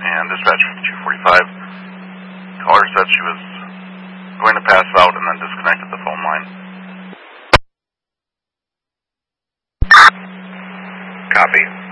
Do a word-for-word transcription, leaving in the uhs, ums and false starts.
and dispatch two forty-five. Caller said she was going to pass out and then disconnected the phone line. Copy.